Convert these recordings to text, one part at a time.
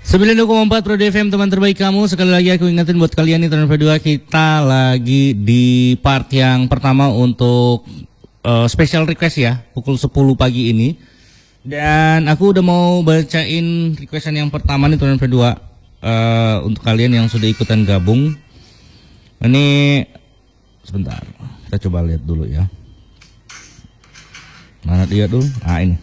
92,4 Pro FM, teman terbaik kamu. Sekali lagi aku ingetin buat kalian nih, teman berdua, kita lagi di part yang pertama untuk special request ya, pukul 10 pagi ini. Dan aku udah mau bacain requestan yang pertama nih, teman berdua, untuk kalian yang sudah ikutan gabung. Ini sebentar, kita coba lihat dulu ya. Mana dia tuh? Ah, ini.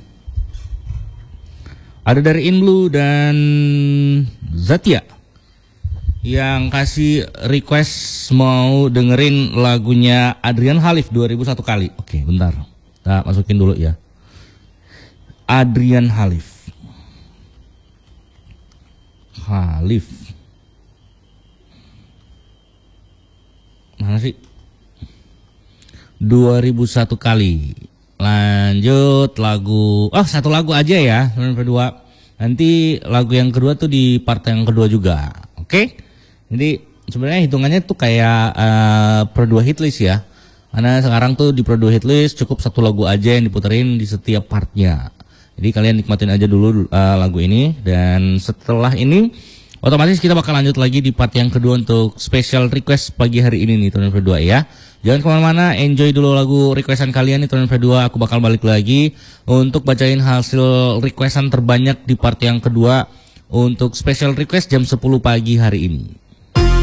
Ada dari Inblue dan Zatia yang kasih request mau dengerin lagunya Adrian Khalif 2001 kali. Oke, bentar. Kita masukin dulu ya. Adrian Khalif. Mana sih? 2001 kali. Lanjut lagu, satu lagu aja ya, teman berdua. Nanti lagu yang kedua tuh di part yang kedua juga, oke? Jadi sebenarnya hitungannya tuh kayak per 2 hitlist ya. Karena sekarang tuh di per 2 hitlist cukup satu lagu aja yang diputerin di setiap partnya. Jadi kalian nikmatin aja dulu lagu ini, dan setelah ini otomatis kita bakal lanjut lagi di part yang kedua untuk special request pagi hari ini nih, teman berdua ya. Jangan kemana-mana, enjoy dulu lagu requestan kalian nih, teman berdua. Aku bakal balik lagi untuk bacain hasil requestan terbanyak di part yang kedua untuk special request jam 10 pagi hari ini.